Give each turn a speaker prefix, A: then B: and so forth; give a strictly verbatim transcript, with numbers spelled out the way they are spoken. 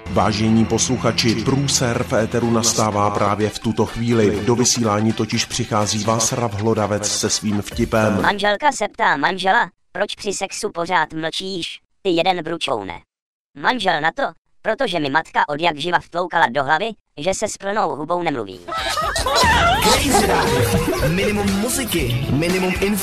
A: Vážení posluchači, průser v éteru nastává právě v tuto chvíli. Do vysílání totiž přichází Václav Hlodavec se svým vtipem.
B: Manželka se ptá manžela, proč při sexu pořád mlčíš, ty jeden bručoune. Manžel na to, protože mi matka od jak živa vtloukala do hlavy, že se s plnou hubou nemluví.
C: Minimum muziky, minimum info.